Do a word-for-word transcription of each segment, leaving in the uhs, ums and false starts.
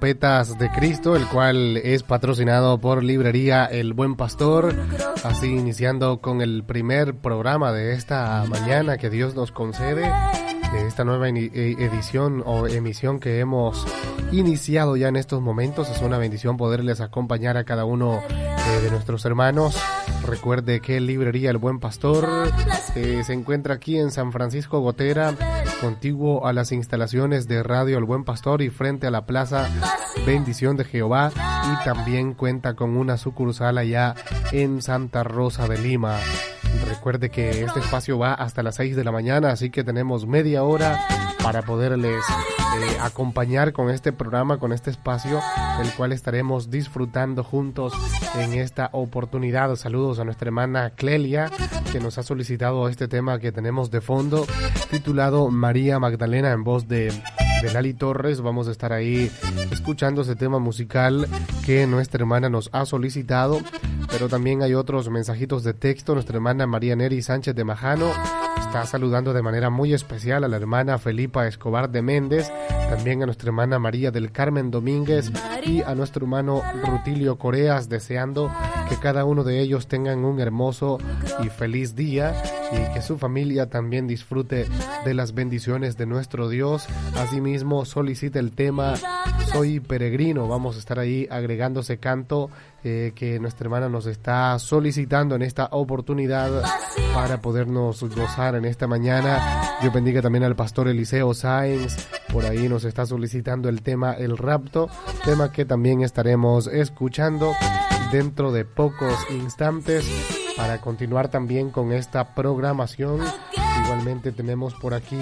Trompetas de Cristo, el cual es patrocinado por Librería El Buen Pastor. Así iniciando con el primer programa de esta mañana que Dios nos concede, de esta nueva edición o emisión que hemos iniciado ya en estos momentos. Es una bendición poderles acompañar a cada uno eh, de nuestros hermanos. Recuerde que Librería El Buen Pastor eh, se encuentra aquí en San Francisco Gotera, contiguo a las instalaciones de Radio El Buen Pastor y frente a la Plaza Bendición de Jehová, y también cuenta con una sucursal allá en Santa Rosa de Lima. Recuerde que este espacio va hasta las seis de la mañana, así que tenemos media hora para poderles eh, acompañar con este programa, con este espacio, el cual estaremos disfrutando juntos en esta oportunidad. Saludos a nuestra hermana Clelia, que nos ha solicitado este tema que tenemos de fondo, titulado María Magdalena, en voz de, de Lali Torres. Vamos a estar ahí escuchando ese tema musical que nuestra hermana nos ha solicitado, pero también hay otros mensajitos de texto. Nuestra hermana María Neri Sánchez de Majano está saludando de manera muy especial a la hermana Felipa Escobar de Méndez, también a nuestra hermana María del Carmen Domínguez y a nuestro hermano Rutilio Coreas, deseando que cada uno de ellos tengan un hermoso y feliz día y que su familia también disfrute de las bendiciones de nuestro Dios. Asimismo, solicita el tema Soy Peregrino. Vamos a estar ahí agregando ese canto eh, que nuestra hermana nos está solicitando en esta oportunidad para podernos gozar en esta mañana. Dios bendiga también al pastor Eliseo Sáenz. Por ahí nos está solicitando el tema El Rapto, tema que también estaremos escuchando dentro de pocos instantes para continuar también con esta programación. Igualmente tenemos por aquí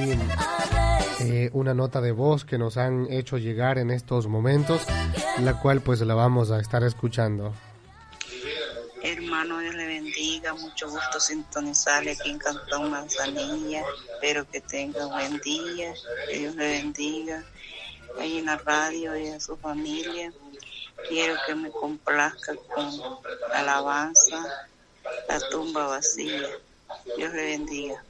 eh, una nota de voz que nos han hecho llegar en estos momentos, la cual pues la vamos a estar escuchando. Hermano, Dios le bendiga, mucho gusto sintonizarle aquí en Cantón Manzanilla. Espero que tenga un buen día, que Dios le bendiga ahí en la radio y a su familia. Quiero que me complazca con alabanza, La Tumba Vacía. Dios le bendiga.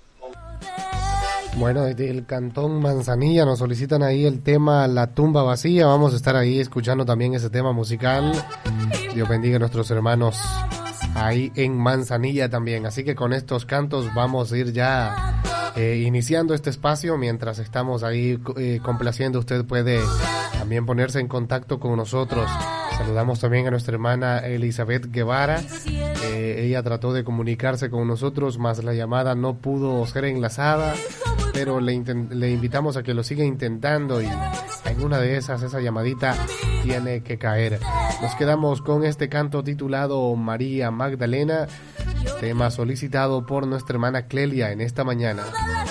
Bueno, desde el Cantón Manzanilla nos solicitan ahí el tema La Tumba Vacía. Vamos a estar ahí escuchando también ese tema musical. Dios bendiga a nuestros hermanos ahí en Manzanilla también. Así que con estos cantos vamos a ir ya eh, iniciando este espacio. Mientras estamos ahí eh, complaciendo, usted puede también ponerse en contacto con nosotros. Saludamos también a nuestra hermana Elizabeth Guevara. Eh, ella trató de comunicarse con nosotros, mas la llamada no pudo ser enlazada, pero le, intent- le invitamos a que lo siga intentando y en una de esas, esa llamadita tiene que caer. Nos quedamos con este canto titulado María Magdalena, tema solicitado por nuestra hermana Clelia en esta mañana.